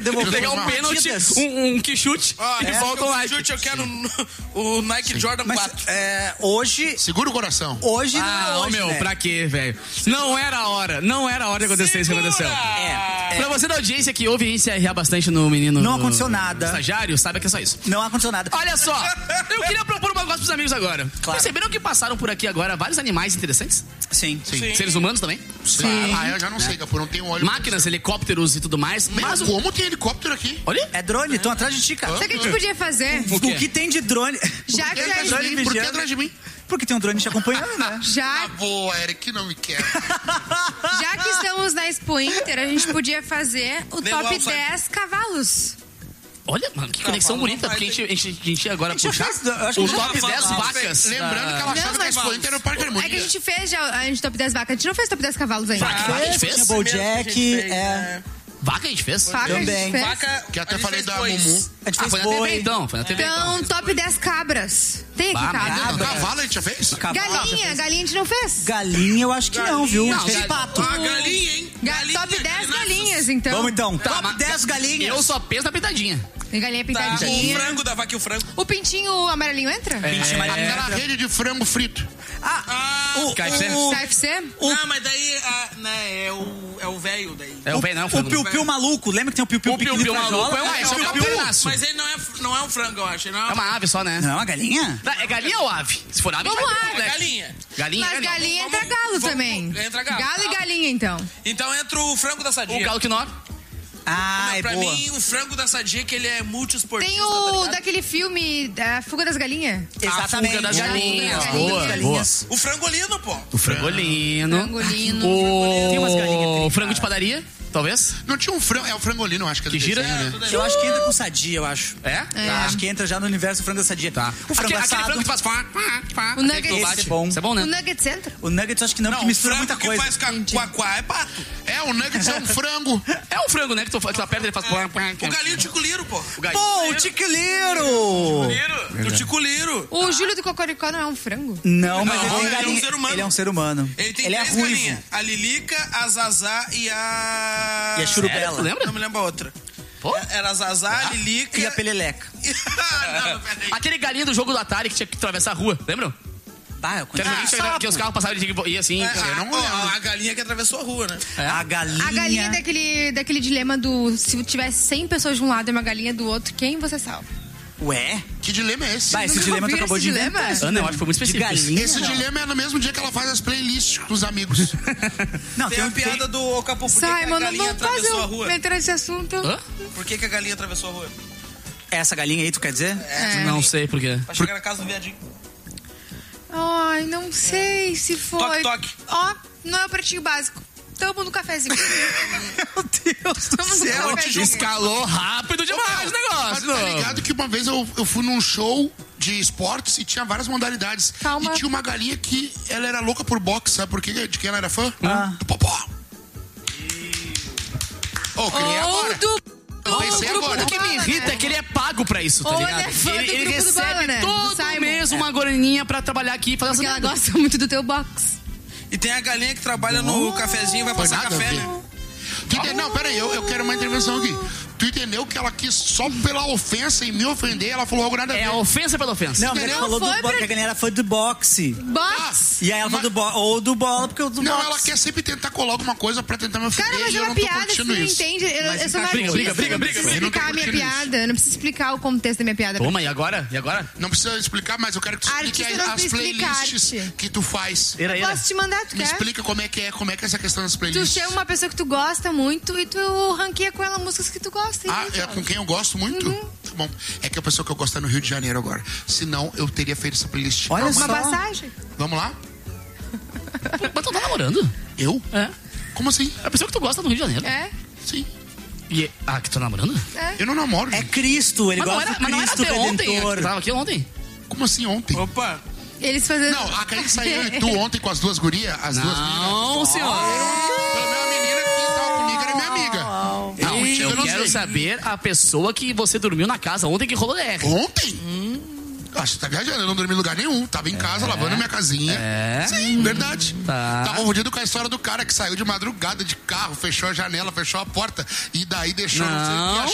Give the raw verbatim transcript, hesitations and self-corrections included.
devolver. Pegar um pênalti, um, um que chute Ah, e é, volta o Nike. chute, eu quero o Nike Sim. Jordan Mas, quatro. É, hoje... Segura o coração. Hoje não Ah, é hoje, meu, né? pra quê, velho? Não era a hora, não era a hora de acontecer isso que aconteceu. É, é. Pra você da audiência que ouve a gente se arrear bastante no menino... Não no, aconteceu nada. Estagiário, sabe que é só isso. Não aconteceu nada. Olha só, eu queria propor uma coisa pros amigos agora. Claro. Perceberam que passaram por aqui agora vários animais interessantes? Sim. Sim. Seres humanos também? Sim. Ah, eu já não sei, Capô, não tenho olho. Máquinas, helicópteros e tudo mais. Mas Mas o... como tem helicóptero aqui? Olha, É drone, estão atrás de ti, cara. Sabe o que a gente podia fazer? O quê? O que tem de drone? Já Por que que a atrás gente... de mim? Por que atrás de mim? Porque tem um drone te acompanhando, né? Já, Ah, boa, Eric, não me quer. já que estamos na Expo Inter, a gente podia fazer o Levar top o saco. dez cavalos. olha, mano, que conexão Não, bonita. não vai Porque a gente, a gente, a gente ia agora A gente já puxar fez, eu acho que o já top fez. dez Não, vacas. Lembrando que ela Não, achava que a mas- Expo Inter era o Parque É que a Harmonia. gente fez já a gente top dez vacas. A gente não fez top dez cavalos ainda. Vaca, a gente fez? Tinha Primeiro que a Bojack, gente fez, é... né? Vaca a gente fez? Vaca a gente Também. fez. Vaca, Que até a gente falei fez da dois. Mumu. A gente Ah, fez foi na T V boi. então, foi na T V Então, então. top dez cabras. Tem aqui Bah, cabra. mas- Ah, cavalo a gente já fez? Cavalo. Galinha, galinha a gente não fez. Galinha eu acho que não, viu? Galinha. A gente fez Não, pato. Ah, galinha, hein? Ga- Galinha, top dez galinhaços. galinhas, então. Vamos então. Tá, Top mas- dez galinhas. Eu só penso na pitadinha. Tem galinha Tá, o pintadinha. frango da vaca e o frango. O pintinho amarelinho entra? Pinche amarelinho. Aquela rede de frango frito. Ah, Ah, o, K F C? o, K F C? não, mas daí ah, né, é o é o velho daí. É o velho, não, o frango. piu-piu maluco. Lembra que tem o piu-piu O piu-piu pequenininho maluco frajola? é uma- É, é o um piu-piu. pedaço. Mas ele não é, não é um frango, eu acho. Ele não É uma ave só, né? Não, a galinha? Tá, é galinha ou ave? Se for ave, Vamos vai lá. ter É complexo. galinha. Galinha, Mas galinha. galinha vamos- entra galo vamos- também. entra galo. Galo e Ah. galinha, então. Então entra o frango da Sadia. O galo quinó. Ah, é pra boa. mim, o frango da Sadia, que ele é multiesportista. Tem tá o ligado? daquele filme A Fuga das Galinhas. Exatamente. fuga das galinhas. Galinhas, Boa, galinhas. boa. O frangolino, pô. O frangolino. Frangolino. O... Tem umas galinhas tri, frango de cara. padaria, talvez. Não tinha um frango, é o frangolino, acho que é do Que gira? desenho, né? Tudo aí. Eu acho que entra com sadia, eu acho. É? Tá, acho que entra já no universo do frango da sadia. Tá. O frango aquele, aquele assado. frango que faz... Pá, pá, pá, O nugget. aquele que tu bate. Esse é bom. Isso é bom, O né? Nuggets entra? O nuggets acho que não, Não, porque o mistura frango muita que coisa. faz ca- quaquá é pato. É, o nuggets é um frango. É um frango, né? Que tu, que tu aperta e ele faz... Pá, pá, O galinho ticuliro, pô. O galinho. Pô, o tiquiliro! O ticuliro. O Júlio do Cocoricó não é um frango? Não, mas Não, ele tem ele é um galinha. ser humano. Ele é um ser humano. Ele tem é três ruivo. galinhas. A Lilica, a Zazá e a... E a churubela. Tu lembra? Não me lembro a outra. Pô? Era a Zazá, a Lilica... E a peleleca. Não, peraí. Aquele galinho do jogo do Atari que tinha que atravessar a rua, lembram? Bah, eu Que, era conheço. um joguinho que, que os carros passavam e tinha que ir assim. É, eu não a, lembro. ó, a galinha que atravessou a rua, né? É. A galinha. A galinha daquele, daquele dilema do... Se tivesse cem pessoas de um lado e uma galinha do outro, quem você salva? Ué? Que dilema é esse? Vai, esse Nunca dilema tu ouviram acabou esse de dilema? inventar. esse Ana, eu dilema. acho que foi muito De específico. galinha, Esse não. dilema é no mesmo dia que ela faz as playlists com os amigos. Não, Tem um- a piada do Ocapu. Por que, que Simon, a não galinha vamos fazer atravessou a um... rua? entrar nesse assunto. Hã? Por que, que a galinha atravessou a rua? Essa galinha aí, tu quer dizer? É. Não sei por quê. Pra chegar na casa do viadinho. Ai, não sei se foi... Toque, toque. Ó, não é o pretinho básico. Tamo no cafezinho. Meu Deus do Tamo no céu. cafezinho. Escalou rápido demais o Mas negócio. tá ligado que uma vez eu, eu fui num show de esportes e tinha várias modalidades. Calma. E tinha uma galinha que ela era louca por boxe, sabe por quê? De quem ela era fã? Ah. Do Popó. Ô, criei Ou agora. do... Eu ou pensei do grupo agora. do O que me Bola, irrita né? é que ele é pago pra isso, tá Ou ele ligado? é fã do ele ele grupo do recebe Bola, né? Do todo Simon. mês uma graninha pra trabalhar aqui e fazer Porque essa ela gosta muito do teu box. E tem a galinha que trabalha no cafezinho e vai Foi passar nada a café, ver. né? Tu entendeu? Não, peraí, eu, eu quero uma intervenção aqui. Tu entendeu que ela quis, só pela ofensa e me ofender, ela falou algo nada a ver. É a ofensa pela ofensa. Não, mas ela Entendeu? falou do Foi bo... pra- que a galinha era fã do boxe. Box! E aí ela falou do bola. Ou do bola, porque o do Não, boxe. ela quer sempre tentar colar alguma coisa pra tentar me ofender. Cara, mas e é eu uma não tô piada que você curtindo não isso. entende. Eu, Mas eu sou uma briga, artista, briga, briga, eu não briga. preciso Eu não tô explicar a minha curtindo isso. piada. Eu não preciso explicar o contexto da minha piada. Toma, e agora? E agora? Não precisa explicar, mas eu quero que tu explique Artista não as precisa playlists explicar-te. que tu faz. Era, era. Posso te mandar, tu Me quer? explica como é que é, como é que é essa questão das Tu playlists. chama uma pessoa que tu gosta muito e tu ranqueia com ela músicas que tu gosta. Ah, é com quem eu gosto muito? Uhum. Tá bom. É que a pessoa que eu gosto é no Rio de Janeiro agora. Senão, eu teria feito essa playlist. Olha Calma Uma aí. só. passagem. Vamos lá? Mas tu tá namorando? Eu? É. Como assim? É a pessoa que tu gosta no Rio de Janeiro. É? Sim. E, ah, que tu tá namorando? É. Eu não namoro. É gente. Cristo, ele Mas não gosta era, do mas não era Cristo até ontem. Redentor. Eu tava aqui ontem. Como assim ontem? Opa! Eles fazendo... Não, a Karen saiu eu e tu ontem com as duas gurias, as duas meninas. Não, senhor. Pela minha menina que tava comigo era minha amiga. Não, Contigo eu não quero sei. saber a pessoa que você dormiu na casa ontem que rolou D R. Ontem? Acho que tá viajando, eu não dormi em lugar nenhum. Tava em casa, lavando minha casinha. É? Sim, verdade. Tá. Tava confundido com a história do cara que saiu de madrugada de carro, fechou a janela, fechou a porta e daí deixou Não. sei o que,